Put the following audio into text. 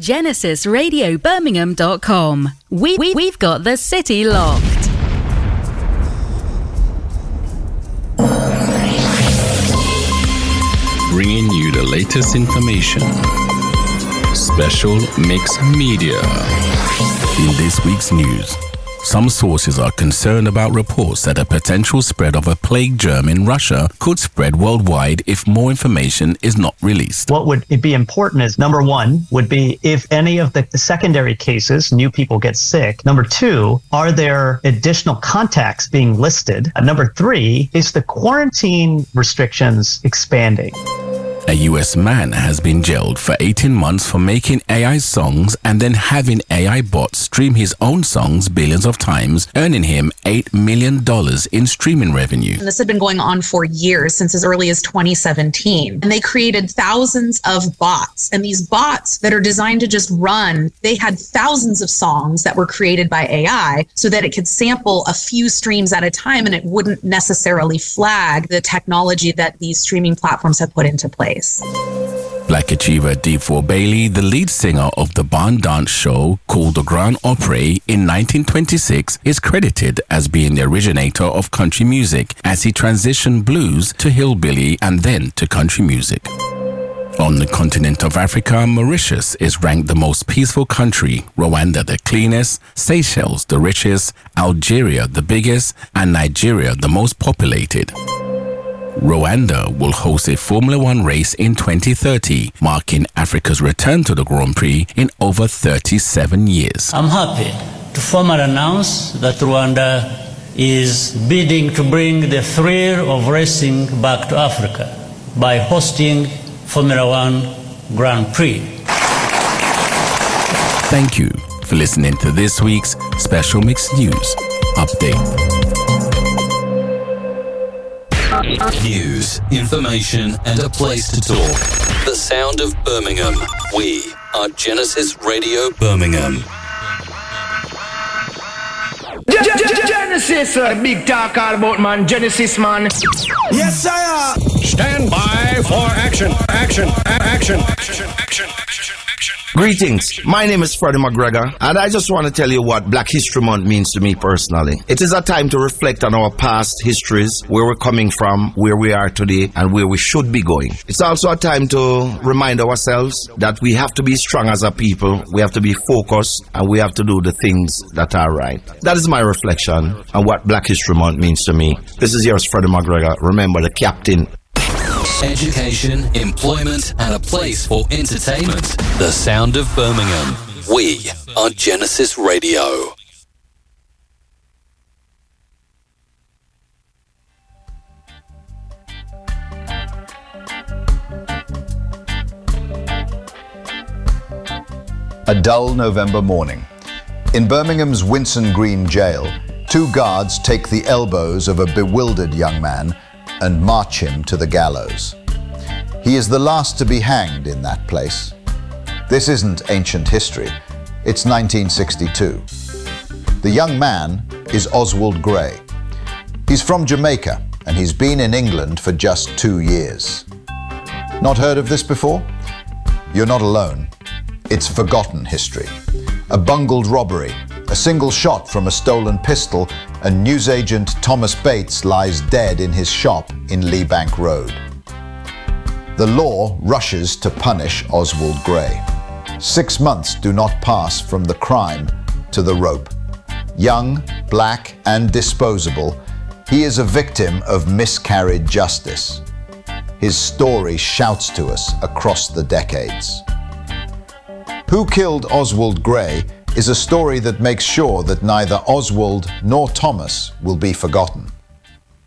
GenesisRadioBirmingham.com. We've got the city locked. Bringing you the latest information. Special Mix Media. In this week's news, some sources are concerned about reports that a potential spread of a plague germ in Russia could spread worldwide if more information is not released. What would be important is, number one, would be if any of the secondary cases, new people get sick. Number two, are there additional contacts being listed? Number three, is the quarantine restrictions expanding? A US man has been jailed for 18 months for making AI songs and then having AI bots stream his own songs billions of times, earning him $8 million in streaming revenue. And this had been going on for years, since as early as 2017. And they created thousands of bots. And these bots that are designed to just run, they had thousands of songs that were created by AI so that it could sample a few streams at a time and it wouldn't necessarily flag the technology that these streaming platforms have put into place. Black achiever D4 Bailey, the lead singer of the barn dance show called the Grand Opry in 1926, is credited as being the originator of country music as he transitioned blues to hillbilly and then to country music. On the continent of Africa, Mauritius is ranked the most peaceful country, Rwanda the cleanest, Seychelles the richest, Algeria the biggest, and Nigeria the most populated. Rwanda will host a Formula One race in 2030, marking Africa's return to the Grand Prix in over 37 years. I'm happy to formally announce that Rwanda is bidding to bring the thrill of racing back to Africa by hosting Formula One Grand Prix. Thank you for listening to this week's Special Mix News Update. News, information, and a place to talk. The sound of Birmingham. We are Genesis Radio Birmingham. Genesis, big talk all about, man. Genesis, man. Yes, sir. Stand by for action. Action. Action. Action. Action. Action. Greetings, my name is Freddie McGregor, and I just want to tell you what Black History Month means to me personally. It is a time to reflect on our past histories, where we're coming from, where we are today, and where we should be going. It's also a time to remind ourselves that we have to be strong as a people, we have to be focused, and we have to do the things that are right. That is my reflection on what Black History Month means to me. This is yours, Freddie McGregor. Remember, the captain. Education, employment, and a place for entertainment. The sound of Birmingham. We are Genesis Radio. A dull November morning. In Birmingham's Winson Green jail, two guards take the elbows of a bewildered young man and march him to the gallows. He is the last to be hanged in that place. This isn't ancient history, it's 1962. The young man is Oswald Gray. He's from Jamaica and he's been in England for just 2 years. Not heard of this before? You're not alone. It's forgotten history. A bungled robbery, a single shot from a stolen pistol, and newsagent Thomas Bates lies dead in his shop in Leebank Road. The law rushes to punish Oswald Gray. 6 months do not pass from the crime to the rope. Young, black, and disposable, he is a victim of miscarried justice. His story shouts to us across the decades. Who Killed Oswald Gray is a story that makes sure that neither Oswald nor Thomas will be forgotten.